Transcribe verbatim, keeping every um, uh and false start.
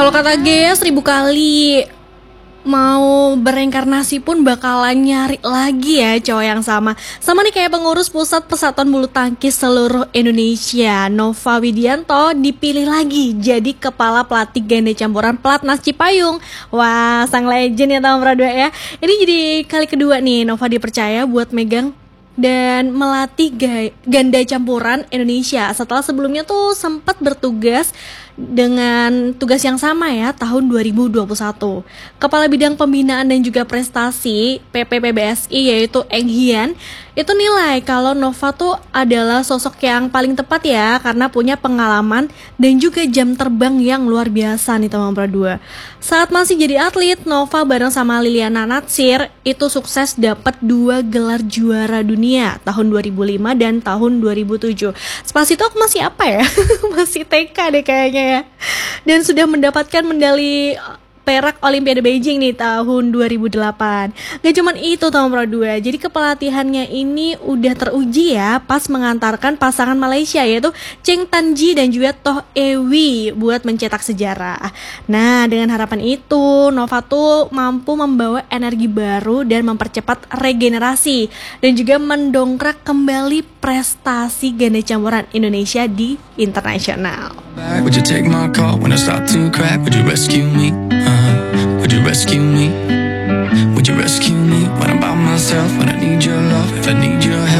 Kalau kata Gea seribu kali mau bereinkarnasi pun bakalan nyari lagi ya cowok yang sama. Sama nih kayak pengurus pusat Persatuan Bulu Tangkis seluruh Indonesia, Nova Widianto dipilih lagi jadi kepala pelatih ganda campuran Pelatnas Cipayung. Wah, sang legend ya tahun dua ya. Ini jadi kali kedua nih Nova dipercaya buat megang dan melatih ganda campuran Indonesia setelah sebelumnya tuh sempat bertugas dengan tugas yang sama ya tahun dua ribu dua puluh satu. Kepala Bidang Pembinaan dan juga Prestasi P P P B S I yaitu Eng Hian itu nilai kalau Nova tuh adalah sosok yang paling tepat ya karena punya pengalaman dan juga jam terbang yang luar biasa nih teman berdua. Saat masih jadi atlet, Nova bareng sama Liliana Natsir itu sukses dapat dua gelar juara dunia tahun dua ribu lima dan tahun dua ribu tujuh. Pas itu aku masih apa ya? Masih T K deh kayaknya ya. Dan sudah mendapatkan medali perak Olimpiade Beijing nih tahun dua ribu delapan. Gak cuman itu tahun Pro dua. Jadi kepelatihannya ini udah teruji ya pas mengantarkan pasangan Malaysia yaitu Cheng Tanji dan juga Toh Ewi buat mencetak sejarah. Nah, dengan harapan itu Nova tuh mampu membawa energi baru dan mempercepat regenerasi dan juga mendongkrak kembali prestasi ganda campuran Indonesia di internasional. Would you take my call when I start to crack? Would you rescue me? Uh-huh. Would you rescue me? Would you rescue me when I'm by myself? When I need your love, if I need your help?